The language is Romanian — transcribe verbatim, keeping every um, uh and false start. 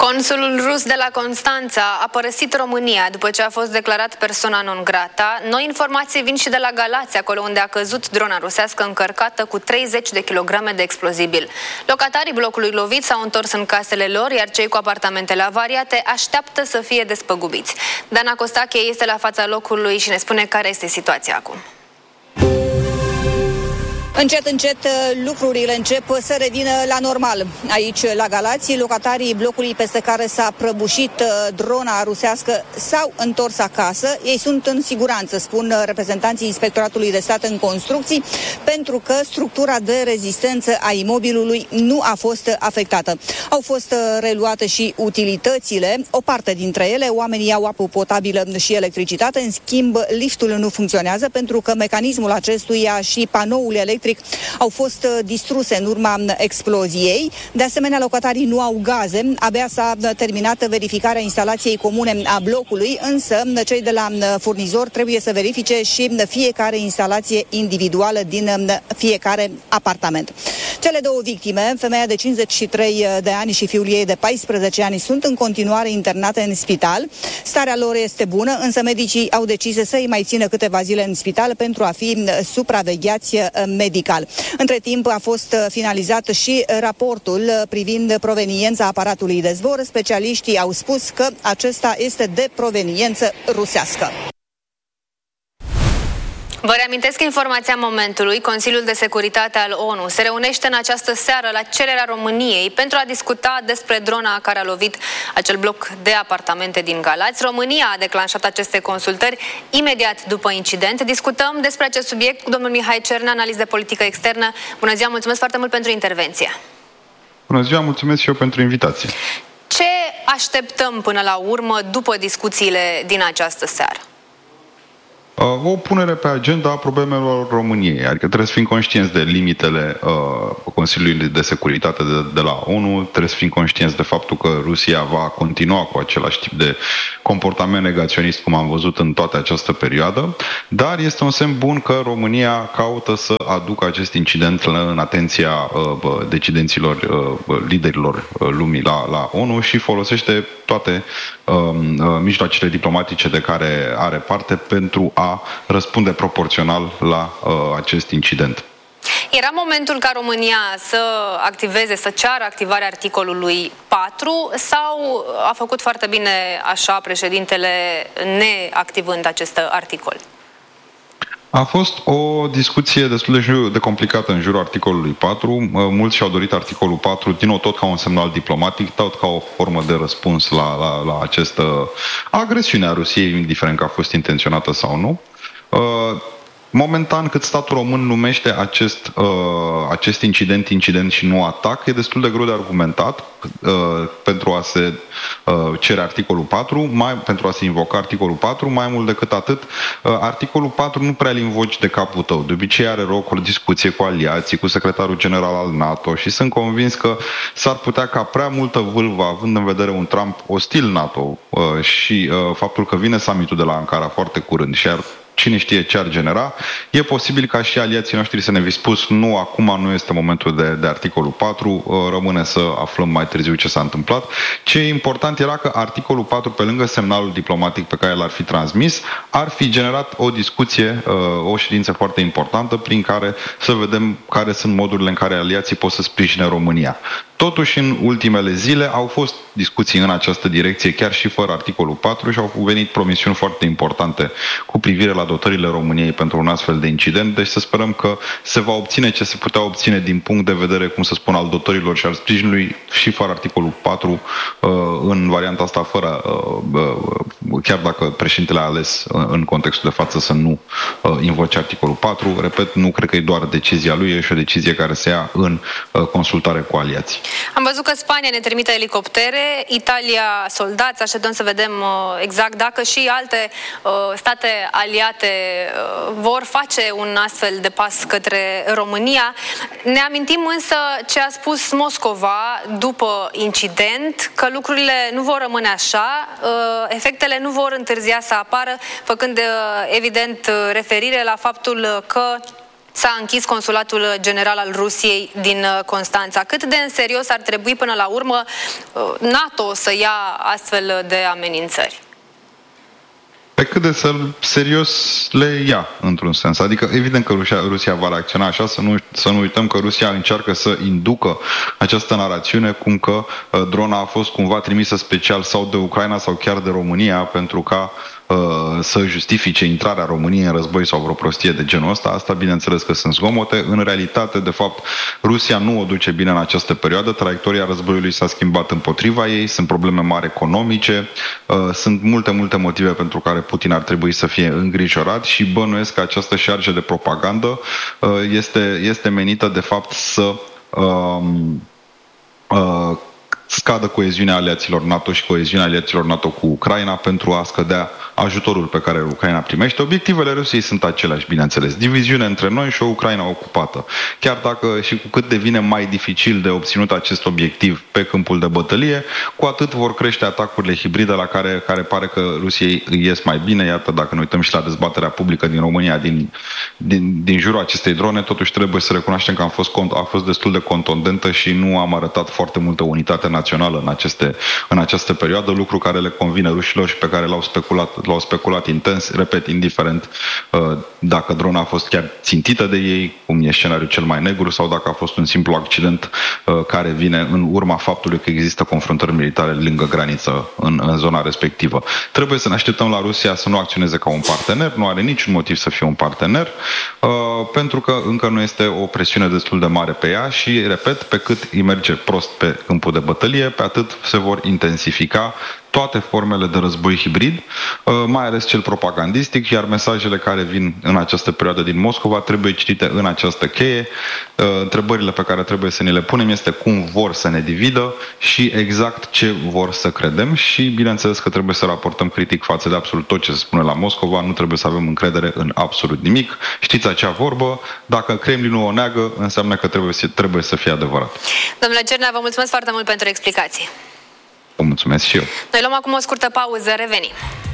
Consulul rus de la Constanța a părăsit România după ce a fost declarat persona non grata. Noi informații vin și de la Galați, acolo unde a căzut drona rusească încărcată cu treizeci de kilograme de explozibil. Locatarii blocului lovit s-au întors în casele lor, iar cei cu apartamentele avariate așteaptă să fie despăgubiți. Dana Costache este la fața locului și ne spune care este situația acum. Încet, încet lucrurile încep să revină la normal. Aici, la Galați, locatarii blocului peste care s-a prăbușit drona rusească s-au întors acasă. Ei sunt în siguranță, spun reprezentanții Inspectoratului de Stat în Construcții, pentru că structura de rezistență a imobilului nu a fost afectată. Au fost reluate și utilitățile, o parte dintre ele, oamenii au apă potabilă și electricitate, în schimb liftul nu funcționează pentru că mecanismul acestuia și panoul electric au fost distruse în urma exploziei. De asemenea, locatarii nu au gaze. Abia s-a terminat verificarea instalației comune a blocului, însă cei de la furnizor trebuie să verifice și fiecare instalație individuală din fiecare apartament. Cele două victime, femeia de cincizeci și trei de ani și fiul ei de paisprezece ani, sunt în continuare internate în spital. Starea lor este bună, însă medicii au decis să îi mai țină câteva zile în spital pentru a fi supravegheați medical. Între timp a fost finalizat și raportul privind proveniența aparatului de zbor. Specialiștii au spus că acesta este de proveniență rusească. Vă reamintesc informația momentului. Consiliul de Securitate al ONU se reunește în această seară la cererea României pentru a discuta despre drona care a lovit acel bloc de apartamente din Galați. România a declanșat aceste consultări imediat după incident. Discutăm despre acest subiect cu domnul Mihai Cernea, analist de politică externă. Bună ziua, mulțumesc foarte mult pentru intervenție. Bună ziua, mulțumesc și eu pentru invitație. Ce așteptăm până la urmă după discuțiile din această seară? O punere pe agenda a problemelor României, adică trebuie să fim conștienți de limitele uh, Consiliului de Securitate de, de la ONU, trebuie să fim conștienți de faptul că Rusia va continua cu același tip de comportament negaționist cum am văzut în toată această perioadă, dar este un semn bun că România caută să aducă acest incident în atenția uh, decidenților, uh, liderilor lumii la, la ONU și folosește toate uh, mijloacele diplomatice de care are parte pentru a răspunde proporțional la uh, acest incident. Era momentul ca România să activeze, să ceară activarea articolului patru sau a făcut foarte bine așa președintele neactivând acest articol? A fost o discuție destul de, de complicată în jurul articolului patru. Mulți și-au dorit articolul patru, din nou, tot ca un semnal diplomatic, tot ca o formă de răspuns la, la, la această agresiune a Rusiei, indiferent că a fost intenționată sau nu. Momentan, cât statul român numește acest, uh, acest incident, incident și nu atac, e destul de greu de argumentat uh, pentru a se uh, cere articolul patru, mai, pentru a se invoca articolul patru, mai mult decât atât, uh, articolul patru nu prea îl invoci de capul tău. De obicei are loc o discuție cu aliații, cu secretarul general al NATO și sunt convins că s-ar putea ca prea multă vâlvă, având în vedere un Trump ostil NATO uh, și uh, faptul că vine summitul de la Ankara foarte curând și ar cine știe ce ar genera, e posibil ca și aliații noștri să ne fi spus nu, acum nu este momentul de, de articolul patru, rămâne să aflăm mai târziu ce s-a întâmplat. Ce e important era că articolul patru, pe lângă semnalul diplomatic pe care l-ar fi transmis, ar fi generat o discuție, o ședință foarte importantă prin care să vedem care sunt modurile în care aliații pot să sprijine România. Totuși, în ultimele zile au fost discuții în această direcție, chiar și fără articolul patru, și au venit promisiuni foarte importante cu privire la dotările României pentru un astfel de incident. Deci să sperăm că se va obține ce se putea obține din punct de vedere, cum să spun, al dotărilor și al sprijinului și fără articolul patru, în varianta asta, fără, chiar dacă președintele a ales în contextul de față să nu invoce articolul patru. Repet, nu cred că e doar decizia lui, e și o decizie care se ia în consultare cu aliații. Am văzut că Spania ne trimite elicoptere, Italia soldați, așteptăm să vedem exact dacă și alte state aliate vor face un astfel de pas către România. Ne amintim însă ce a spus Moscova după incident, că lucrurile nu vor rămâne așa, efectele nu vor întârzia să apară, făcând evident referire la faptul că s-a închis consulatul general al Rusiei din Constanța. Cât de în serios ar trebui până la urmă NATO să ia astfel de amenințări? Pe cât de serios le ia, într-un sens. Adică, evident că Rusia, Rusia va reacționa așa, să nu, să nu uităm că Rusia încearcă să inducă această narațiune cum că uh, drona a fost cumva trimisă special sau de Ucraina sau chiar de România pentru ca uh, să justifice intrarea României în război sau vreo prostie de genul ăsta. Asta, bineînțeles că sunt zgomote. În realitate, de fapt, Rusia nu o duce bine în această perioadă. Traiectoria războiului s-a schimbat împotriva ei, sunt probleme mari economice, uh, sunt multe, multe motive pentru care Putin ar trebui să fie îngrijorat și bănuiesc că această șarjă de propagandă uh, este, este menită, de fapt, să uh, uh, scadă coeziunea aliaților NATO și coeziunea aliaților NATO cu Ucraina pentru a scădea ajutorul pe care Ucraina primește. Obiectivele Rusiei sunt aceleași, bineînțeles. Diviziune între noi și o Ucraina ocupată. Chiar dacă și cu cât devine mai dificil de obținut acest obiectiv pe câmpul de bătălie, cu atât vor crește atacurile hibride la care, care pare că Rusiei îi ies mai bine. Iată, dacă ne uităm și la dezbaterea publică din România, din, din, din jurul acestei drone, totuși trebuie să recunoaștem că a fost, a fost destul de contundentă și nu am arătat foarte multă unitate națională în, aceste, în această perioadă, lucru care le convine rușilor și pe care l-au speculat l-au speculat intens, repet, indiferent uh, dacă drona a fost chiar țintită de ei, cum e scenariul cel mai negru, sau dacă a fost un simplu accident uh, care vine în urma faptului că există confruntări militare lângă graniță în, în zona respectivă. Trebuie să ne așteptăm la Rusia să nu acționeze ca un partener, nu are niciun motiv să fie un partener, uh, pentru că încă nu este o presiune destul de mare pe ea și, repet, pe cât îi merge prost pe câmpul de bătălie, pe atât se vor intensifica toate formele de război hibrid, mai ales cel propagandistic, iar mesajele care vin în această perioadă din Moscova trebuie citite în această cheie. Întrebările pe care trebuie să ne le punem este cum vor să ne dividă și exact ce vor să credem și, bineînțeles, că trebuie să raportăm critic față de absolut tot ce se spune la Moscova, nu trebuie să avem încredere în absolut nimic. Știți acea vorbă, dacă Kremlinul o neagă, înseamnă că trebuie să, trebuie să fie adevărat. Domnule Cernea, vă mulțumesc foarte mult pentru explicații. Vă mulțumesc și eu. Noi luăm acum o scurtă pauză, revenim.